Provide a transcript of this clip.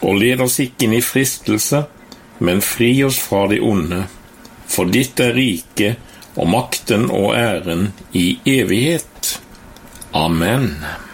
Og led oss ikke inn i fristelse, men fri oss fra det onde. For ditt riket og makten og æren i evighet. Amen.